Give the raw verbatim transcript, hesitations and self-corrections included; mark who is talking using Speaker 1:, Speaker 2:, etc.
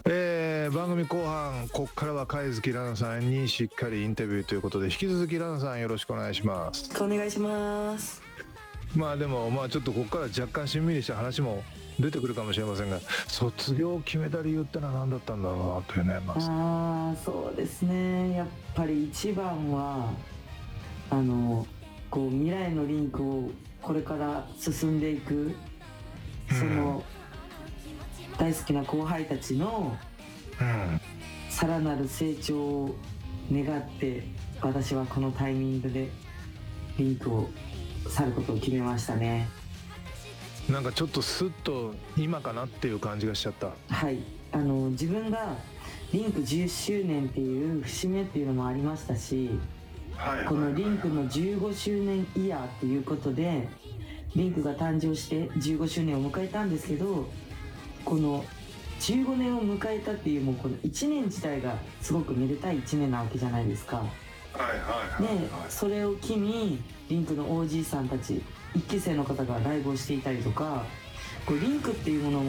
Speaker 1: えー、番組後半ここからは貝月ラナさんにしっかりインタビューということで、引き続きラナさんよろしくお願いします。
Speaker 2: お願いします。
Speaker 1: まあでもまあちょっとここから若干しんみりした話も出てくるかもしれませんが、卒業を決めた理由ってのは何だったんだろうなというね、ま
Speaker 2: ああそうですね、やっぱり一番はあのこう未来のリンクをこれから進んでいく、その、うん、大好きな後輩たちのさらなる成長を願って私はこのタイミングでリンクを去ることを決めましたね。
Speaker 1: なんかちょっとスッと今かなっていう感じがしちゃった。
Speaker 2: はい、あの自分がリンクじゅっしゅうねんっていう節目っていうのもありましたし、はいはいはい、このリンクのじゅうごしゅうねんイヤーっていうことでリンクが誕生してじゅうごしゅうねんを迎えたんですけど、このじゅうごねんを迎えたっていうもうこのいちねん自体がすごくめでたいいちねんなわけじゃないですか。はいはいはいはい、でそれを機にリンクの オージー さんたちいっき生の方がライブをしていたりとか、こうリンクっていうものを